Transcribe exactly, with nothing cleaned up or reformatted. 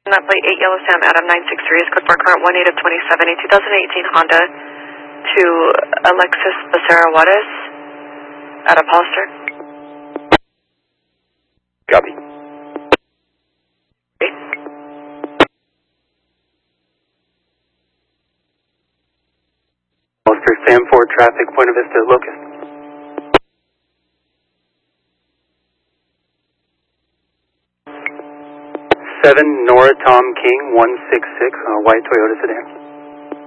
That plate eight Yellow Sam Adam nine six three is code for current one eight of twenty-seven, a two thousand eighteen Honda to Alexis Becerra Juarez at a Hollister. Copy. Hollister Sam four traffic, Buena Vista, Locust. seven Nora Tom King one six six, uh, white Toyota sedan.